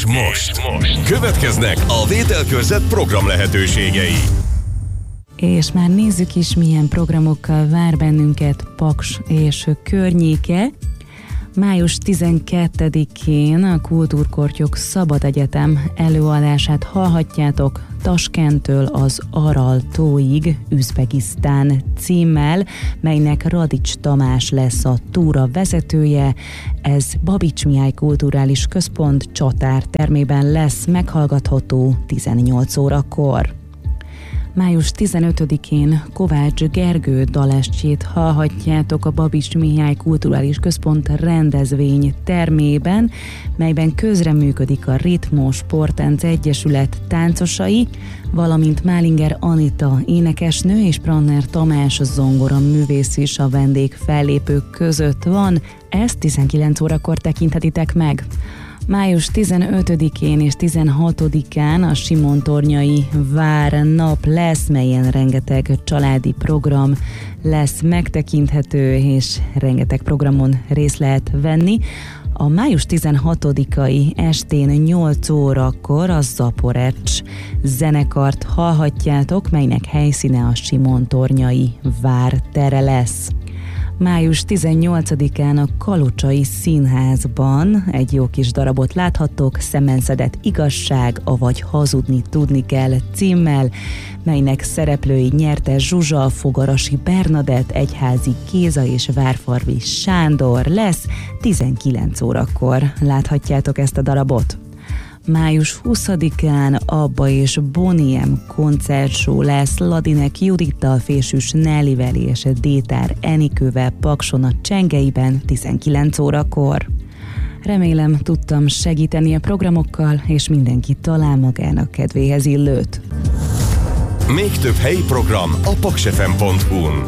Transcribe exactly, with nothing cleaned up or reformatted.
És most, most következnek a Vételkörzet program lehetőségei. És már nézzük is, milyen programokkal vár bennünket Paks és környéke. május tizenkettedikén a Kultúrkortyok Szabad Egyetem előadását hallhatjátok Taskenttől az Aral-tóig Üzbegisztán címmel, melynek Radics Tamás lesz a túra vezetője. Ez Babics Mihály Kulturális Központ csatártermében lesz meghallgatható tizennyolc órakor. május tizenötödikén Kovács Gergő dalestjét hallhatjátok a Babics Mihály Kulturális Központ rendezvény termében, melyben közreműködik a Ritmos Sportánc Egyesület táncosai, valamint Málinger Anita énekesnő és Pranner Tamás zongora művész is a vendég fellépők között van. Ezt tizenkilenc órakor tekinthetitek meg. május tizenötödikén és tizenhatodikán a Simontornyai Vár nap lesz, melyen rengeteg családi program lesz megtekinthető, és rengeteg programon részt lehet venni. A május tizenhatodikai estén nyolc órakor a Zaporecs zenekart hallhatjátok, melynek helyszíne a Simontornyai Vár tere lesz. május tizennyolcadikán a Kalocsai Színházban egy jó kis darabot láthattok, Szemenszedett igazság, avagy hazudni tudni kell címmel, melynek szereplői Nyerte Zsuzsa, Fogarasi Bernadett, Egyházi Géza és Várfarvi Sándor lesz. tizenkilenc órakor láthatjátok ezt a darabot. május huszadikán Abba és Boniem koncertshow lesz Ladinek Judittal, Fésűs Nellivel és Détár Enikővel Pakson a Csengeiben tizenkilenc órakor. Remélem, tudtam segíteni a programokkal, és mindenki talál magának kedvéhez illőt. Még több helyi program a paksefem pont hu-n.